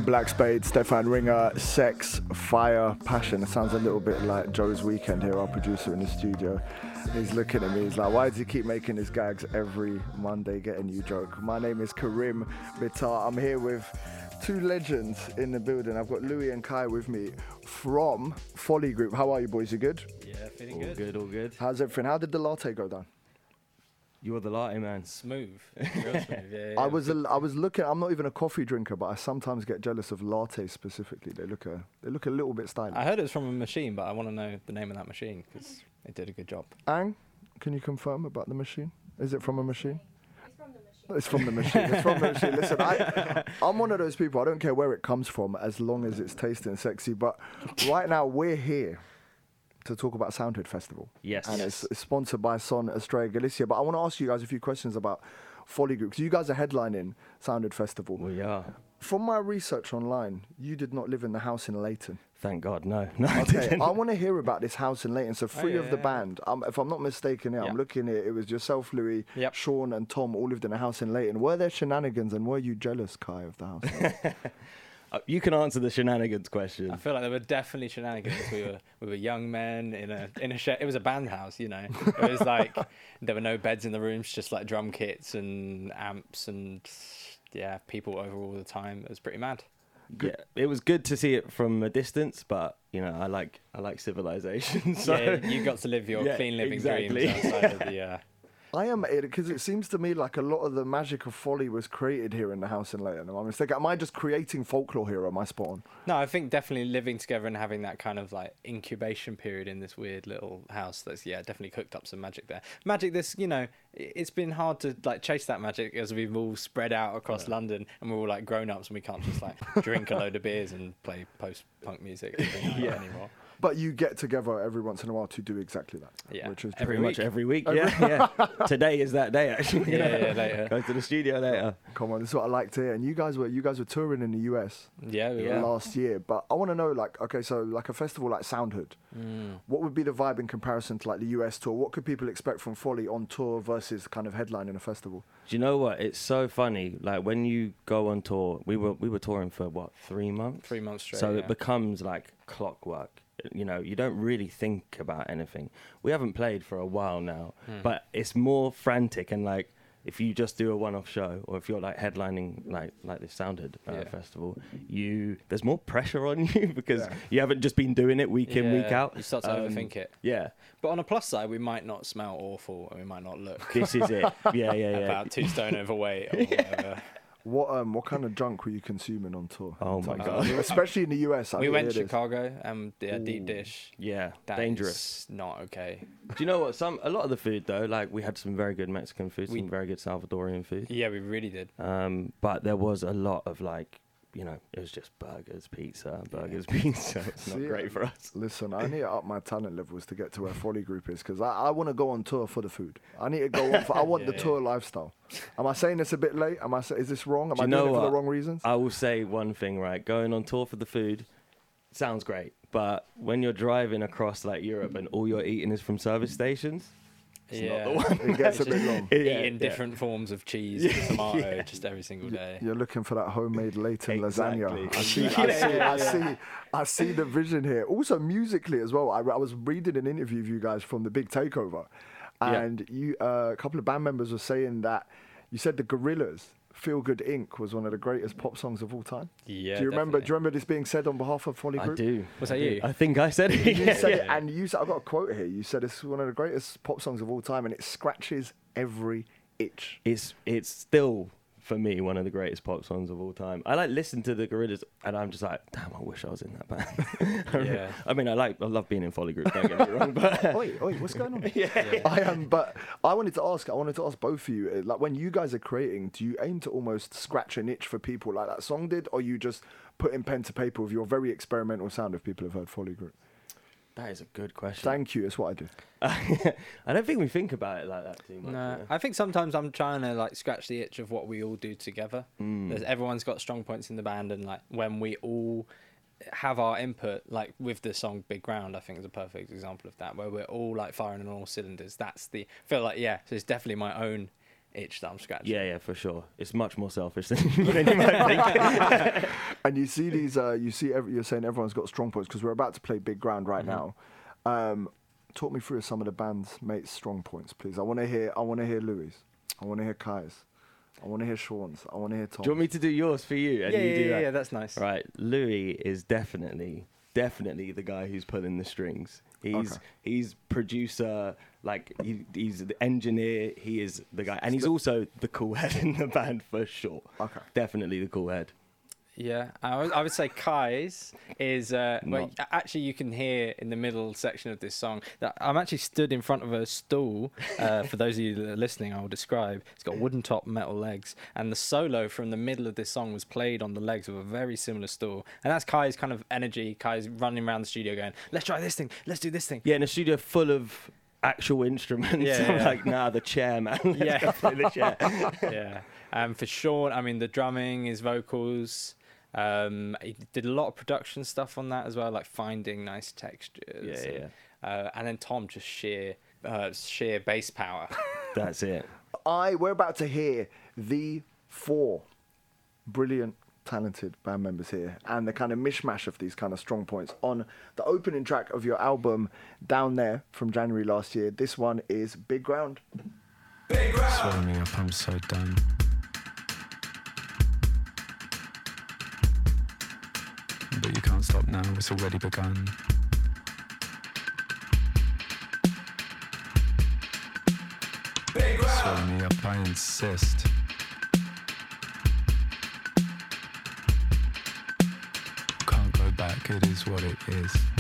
Black Spade, Stefan Ringer, Sex, Fire, Passion. It sounds a little bit like Joe's Weekend here, our producer in the studio. He's looking at me, he's like, why does he keep making his gags every Monday, get a new joke? My name is Karim Bittar. I'm here with two legends in the building. I've got Louis and Kai with me from Folly Group. How are you boys? You good? Yeah, feeling All good. good, all good. How's everything? How did the latte go down? You are the latte man. Smooth. Real smooth. Yeah. I was looking. I'm not even a coffee drinker, but I sometimes get jealous of lattes specifically. They look a little bit stylish. I heard it was from a machine, but I want to know the name of that machine because it did a good job. Ang, can you confirm about the machine? Is it from a machine? It's from the machine. It's from the machine. Listen, I'm one of those people. I don't care where it comes from, as long as it's tasty and sexy. But right now, we're here to talk about Soundhood Festival. Yes. And it's sponsored by Son Estrella Galicia. But I want to ask you guys a few questions about Folly Group, because you guys are headlining Soundhood Festival. We are. From my research online, you did not live in the house in Leighton. Thank God, no. I Okay, didn't. I want to hear about this house in Leighton. So three yeah, of the yeah. band, if I'm not mistaken here, Yeah. I'm looking here, it was yourself, Louis, Yep. Sean and Tom all lived in a house in Leighton. Were there shenanigans and were you jealous, Kai, of the house? You can answer the shenanigans question. I feel like there were definitely shenanigans. We were young men in a shed. It was a band house, you know. It was like there were no beds in the rooms, just like drum kits and amps and people over all the time. It was pretty mad. Yeah, it was good to see it from a distance, but you know, I like civilization. So Yeah, you got to live your Yeah, clean living exactly. dreams outside of the. I am, because it seems to me like a lot of the magic of Folly was created here in the house in Leighton. Am I mistaken? Am I just creating folklore here or am I spot on? No, I think definitely living together and having that kind of like incubation period in this weird little house. That's definitely cooked up some magic there. Magic, it's been hard to like chase that magic as we've all spread out across London and we're all like grown ups and we can't just like drink a load of beers and play post punk music every night anymore. But you get together every once in a while to do exactly that. Yeah, Which is every pretty much week. every week. Yeah. Today is that day actually. Yeah, later. Go to the studio later. Come on, this is what I like to hear. And you guys were touring in the US Yeah, we Yeah. were. last year, but I want to know, like, okay, so like a festival like Soundhood, what would be the vibe in comparison to like the US tour? What could people expect from Folly on tour versus kind of headlining a festival? Do you know what? It's so funny. Like when you go on tour, we were touring for what, 3 months? 3 months straight. So yeah. it becomes like clockwork. You know, you don't really think about anything. We haven't played for a while now, but it's more frantic. And like, if you just do a one-off show, or if you're like headlining like this Soundhood festival, there's more pressure on you because you haven't just been doing it week in, week out. You start to overthink it. Yeah, But on a plus side, we might not smell awful and we might not look this is it. Yeah. about 2 stone overweight or whatever. What kind of junk were you consuming on tour? Oh my Like, God. especially in the US. I We can went to hear this. Chicago and deep dish. Yeah, That dangerous. is not okay. Do you know what? A lot of the food though, like we had some very good Mexican food, We- some very good Salvadorian food. Yeah, we really did. But there was a lot of like, you know, it was just burgers, pizza. It's not See, great for us. Listen, I need to up my talent levels to get to where Folly Group is because I want to go on tour for the food. I need to go on I want the tour lifestyle. Am I saying this a bit late? Is this wrong? Am Do I you doing know it for the what? wrong reasons? I will say one thing, right? Going on tour for the food sounds great, but when you're driving across like Europe and all you're eating is from service stations, it's not the one. It gets a bit long. Eating different forms of cheese and tomato just every single day. You're looking for that homemade Leighton lasagna. Exactly. I see the vision here. Also musically as well. I was reading an interview of you guys from the Big Takeover, and you a couple of band members were saying that you said the Gorillaz. Feel Good Inc. was one of the greatest pop songs of all time. Yeah. Do you remember this being said on behalf of Folly I Group? do. Was that I do. you? I think I said it. You said it, and you said, I've got a quote here. You said it's one of the greatest pop songs of all time, and it scratches every itch. It's still for me one of the greatest pop songs of all time. I like listen to the Gorillaz and I'm just like, damn, I wish I was in that band. Yeah. I mean, I love being in Folly Group. Don't get me wrong, but Oi, what's going on? Yeah. I am, but I wanted to ask both of you, like when you guys are creating, do you aim to almost scratch an itch for people like that song did, or you just put in pen to paper with your very experimental sound if people have heard Folly Group? that is a good question. Thank you, that's what I do. I don't think we think about it like that too much. No, you know? I think sometimes I'm trying to like scratch the itch of what we all do together. Everyone's got strong points in the band, and like when we all have our input, like with the song Big Ground, I think is a perfect example of that, where we're all like firing on all cylinders. So it's definitely my own itch that I'm scratching. Yeah, for sure. It's much more selfish than you might think. And you see these, you're saying everyone's got strong points because we're about to play Big Ground right now. Talk me through some of the band's mates' strong points, please. I want to hear Louis. I want to hear Kai's. I want to hear Sean's. I want to hear Tom's. Do you want me to do yours for you? And you do that? Yeah, that's nice. Right, Louis is definitely the guy who's pulling the strings. He's producer, like he's the engineer. He is the guy, and he's also the cool head in the band for sure. Okay, definitely the cool head. Yeah, I would say Kai's is well, actually you can hear in the middle section of this song that I'm actually stood in front of a stool. For those of you that are listening, I will describe. It's got wooden top, metal legs, and the solo from the middle of this song was played on the legs of a very similar stool. And that's Kai's kind of energy. Kai's running around the studio going, "Let's try this thing. Let's do this thing." Yeah, in a studio full of actual instruments. Yeah. I'm like, nah, the chair, man. Let's go play the chair. Yeah. For Sean, I mean, the drumming, his vocals. He did a lot of production stuff on that as well, like finding nice textures. And then Tom, just sheer bass power. That's it. We're about to hear the 4 brilliant, talented band members here, and the kind of mishmash of these kind of strong points on the opening track of your album Down There from January last year. This one is Big Ground. Big Ground. Swallow me up, I'm so done. But you can't stop now, it's already begun. Big round. Swallow me up, I insist. Can't go back, it is what it is.